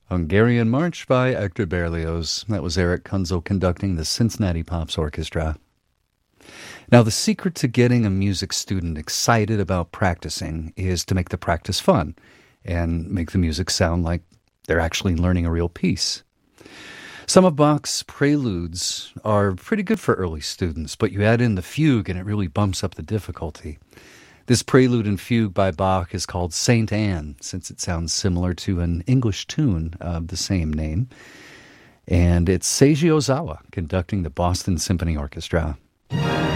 Hungarian March by Hector Berlioz. That was Eric Kunzel conducting the Cincinnati Pops Orchestra. Now, the secret to getting a music student excited about practicing is to make the practice fun and make the music sound like they're actually learning a real piece. Some of Bach's preludes are pretty good for early students, but you add in the fugue and it really bumps up the difficulty. This prelude and fugue by Bach is called Saint Anne, since it sounds similar to an English tune of the same name. And it's Seiji Ozawa conducting the Boston Symphony Orchestra.